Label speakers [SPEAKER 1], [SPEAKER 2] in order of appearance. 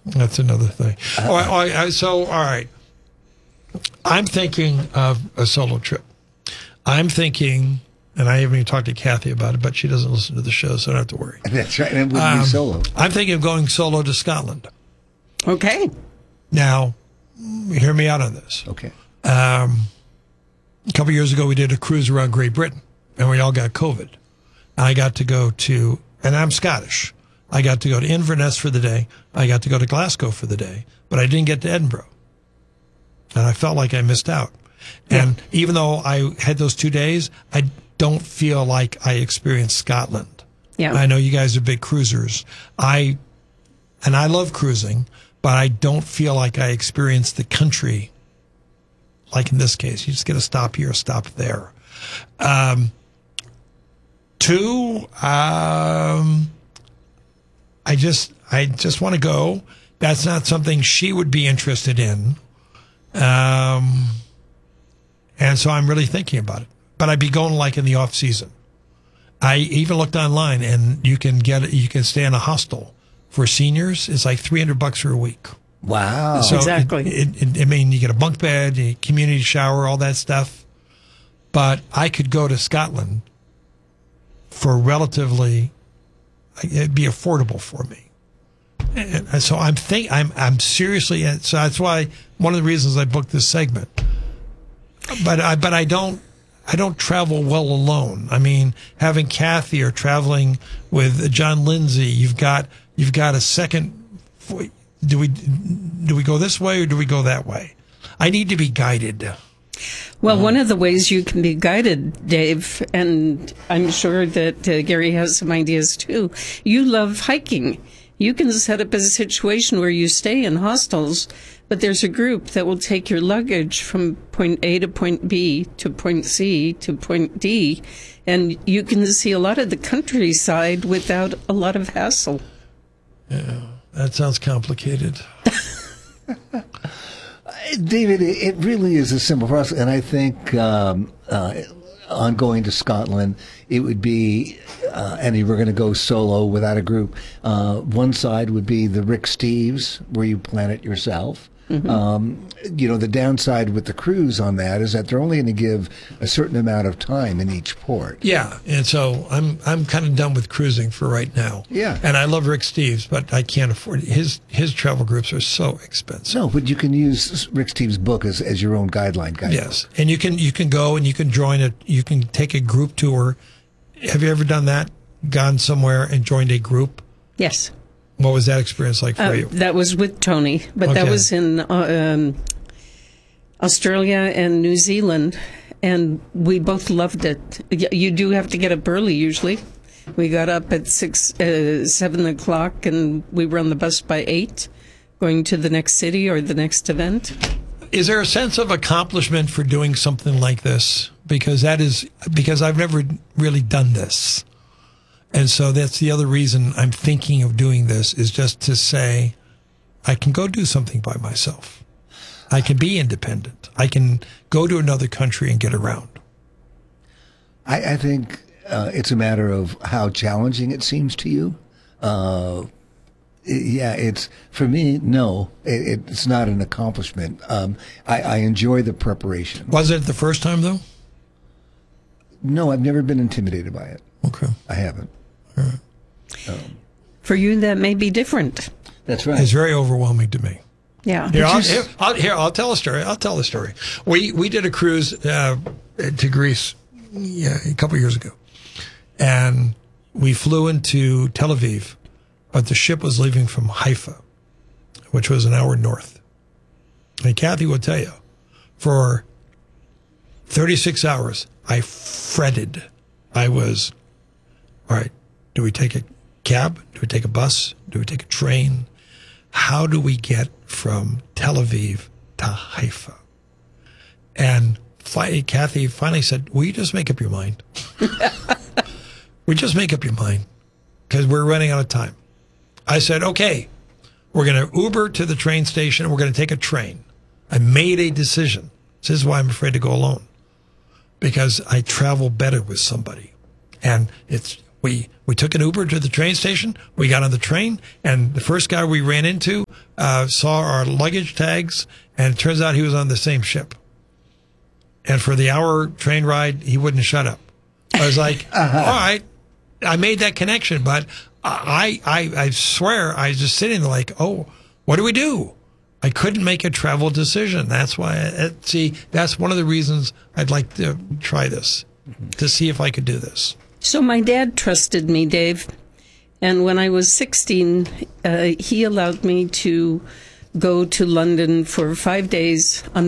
[SPEAKER 1] That's another thing. All right. I'm thinking of a solo trip. I'm thinking, and I haven't even talked to Kathy about it, but she doesn't listen to the show, so I don't have to worry.
[SPEAKER 2] That's right. And it wouldn't be solo.
[SPEAKER 1] I'm thinking of going solo to Scotland.
[SPEAKER 3] Okay.
[SPEAKER 1] Now, hear me out on this.
[SPEAKER 2] Okay.
[SPEAKER 1] A couple years ago, we did a cruise around Great Britain, and we all got COVID. I got to go to, and I'm Scottish, I got to go to Inverness for the day. I got to go to Glasgow for the day, but I didn't get to Edinburgh. And I felt like I missed out. And even though I had those 2 days, I don't feel like I experienced Scotland.
[SPEAKER 3] Yeah.
[SPEAKER 1] I know you guys are big cruisers. I love cruising, but I don't feel like I experienced the country like in this case. You just get a stop here, a stop there. Two, I just want to go. That's not something she would be interested in. And so I'm really thinking about it. But I'd be going like in the off season. I even looked online, and you can stay in a hostel for seniors. It's like $300 for a week.
[SPEAKER 2] Wow.
[SPEAKER 1] So
[SPEAKER 3] exactly.
[SPEAKER 1] You get a bunk bed, a community shower, all that stuff. But I could go to Scotland for relatively, it'd be affordable for me. And so I'm seriously, so that's why one of the reasons I booked this segment. But I don't travel well alone. I mean, having Kathy or traveling with John Lindsay, you've got a second. Do we go this way or do we go that way? I need to be guided.
[SPEAKER 3] Well, one of the ways you can be guided, Dave, and I'm sure that Gary has some ideas too. You love hiking. You can set up a situation where you stay in hostels, but there's a group that will take your luggage from point A to point B to point C to point D, and you can see a lot of the countryside without a lot of hassle.
[SPEAKER 1] Yeah, that sounds complicated.
[SPEAKER 2] David, it really is a simple process, and I think on going to Scotland, it would be, and you were going to go solo without a group. One side would be the Rick Steves, where you plan it yourself. Mm-hmm. The downside with the cruise on that is that they're only going to give a certain amount of time in each port.
[SPEAKER 1] Yeah, and so I'm kind of done with cruising for right now.
[SPEAKER 2] Yeah,
[SPEAKER 1] and I love Rick Steves, but I can't afford it. His travel groups are so expensive.
[SPEAKER 2] No, but you can use Rick Steves' book as your own guideline.
[SPEAKER 1] Yes, and you can go and you can join it. You can take a group tour. Have you ever done that? Gone somewhere and joined a group?
[SPEAKER 3] Yes.
[SPEAKER 1] What was that experience like for you?
[SPEAKER 3] That was with Tony, but that was in Australia and New Zealand, and we both loved it. You do have to get up early usually. We got up at 7 o'clock, and we were on the bus by 8, going to the next city or the next event.
[SPEAKER 1] Is there a sense of accomplishment for doing something like this? Because I've never really done this. And so that's the other reason I'm thinking of doing this, is just to say, I can go do something by myself. I can be independent. I can go to another country and get around.
[SPEAKER 2] I think it's a matter of how challenging it seems to you. It's for me. No, it's not an accomplishment. I enjoy the preparation.
[SPEAKER 1] Was it the first time though?
[SPEAKER 2] No, I've never been intimidated by it.
[SPEAKER 1] Okay,
[SPEAKER 2] I haven't.
[SPEAKER 1] All right.
[SPEAKER 3] For you, that may be different.
[SPEAKER 2] That's right.
[SPEAKER 1] It's very overwhelming to me.
[SPEAKER 3] Yeah.
[SPEAKER 1] I'll tell a story. I'll tell a story. We did a cruise to Greece a couple years ago, and we flew into Tel Aviv, but the ship was leaving from Haifa, which was an hour north. And Kathy will tell you, for 36 hours, I fretted. I was, all right, do we take a cab? Do we take a bus? Do we take a train? How do we get from Tel Aviv to Haifa? And Kathy finally said, will you just make up your mind? We just make up your mind because we're running out of time. I said, okay, we're going to Uber to the train station and we're going to take a train. I made a decision. This is why I'm afraid to go alone, because I travel better with somebody. And we took an Uber to the train station. We got on the train, and the first guy we ran into saw our luggage tags, and it turns out he was on the same ship. And for the hour train ride, he wouldn't shut up. I was like, all right, I made that connection, but I swear I was just sitting there like, oh, what do we do? I couldn't make a travel decision. That's why, that's one of the reasons I'd like to try this, to see if I could do this.
[SPEAKER 3] So my dad trusted me, Dave. And when I was 16, he allowed me to go to London for 5 days on